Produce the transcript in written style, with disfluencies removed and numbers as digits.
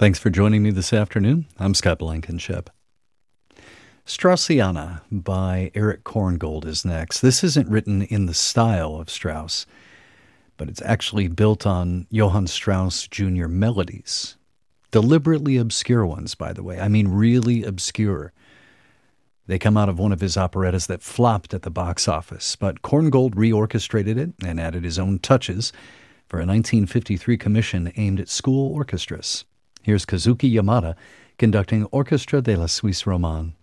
Thanks for joining me this afternoon. I'm Scott Blankenship. Straussiana by Erich Korngold is next. This isn't written in the style of Strauss, but it's actually built on Johann Strauss Jr. melodies. Deliberately obscure ones, by the way. I mean really obscure. They come out of one of his operettas that flopped at the box office, but Korngold reorchestrated it and added his own touches for a 1953 commission aimed at school orchestras. Here's Kazuki Yamada conducting Orchestra de la Suisse Romande.